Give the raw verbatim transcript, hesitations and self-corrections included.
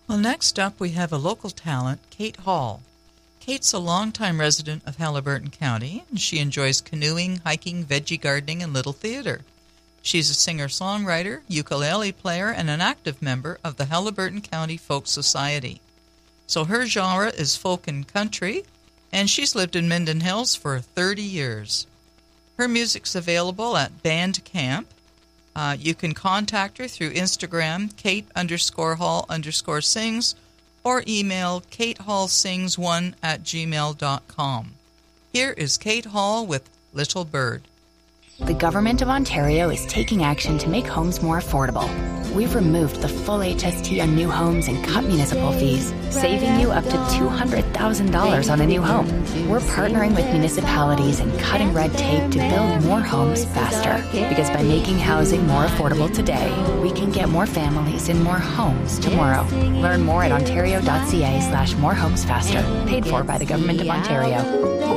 Well, next up we have a local talent, Kate Hall. Kate's a longtime resident of Haliburton County, and she enjoys canoeing, hiking, veggie gardening, and little theater. She's a singer-songwriter, ukulele player, and an active member of the Haliburton County Folk Society. So her genre is folk and country, and she's lived in Minden Hills for thirty years. Her music's available at Bandcamp. Uh, you can contact her through Instagram, Kate underscore Hall underscore sings, or email katehallsings1 at gmail dot com. Here is Kate Hall with Little Bird. The Government of Ontario is taking action to make homes more affordable. We've removed the full H S T on new homes and cut municipal fees, saving you up to two hundred thousand dollars on a new home. We're partnering with municipalities and cutting red tape to build more homes faster. Because by making housing more affordable today, we can get more families in more homes tomorrow. Learn more at ontario.ca slash more homes faster. Paid for by the Government of Ontario.